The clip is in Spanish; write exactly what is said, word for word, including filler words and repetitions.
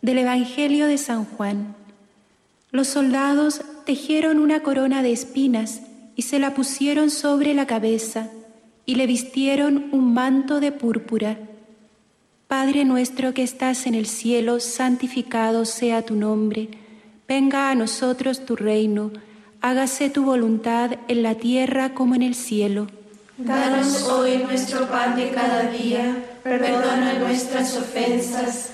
Del Evangelio de San Juan. Los soldados tejieron una corona de espinas y se la pusieron sobre la cabeza y le vistieron un manto de púrpura. Padre nuestro que estás en el cielo, santificado sea tu nombre. Venga a nosotros tu reino. Hágase tu voluntad en la tierra como en el cielo. Danos hoy nuestro pan de cada día. Perdona nuestras ofensas,